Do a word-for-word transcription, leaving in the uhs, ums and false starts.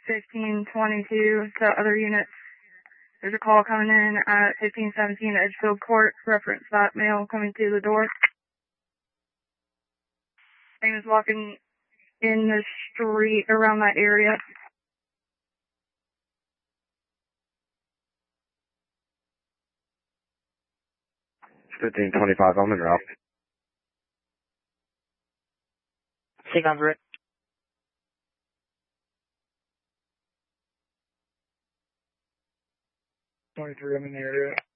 fifteen twenty-two to other units. There's a call coming in at fifteen seventeen Edgefield Court. Reference that male coming through the door. He was walking in the street around that area. fifteen twenty-five, I'm in route. Take on Rick. twenty-three, I'm in the area.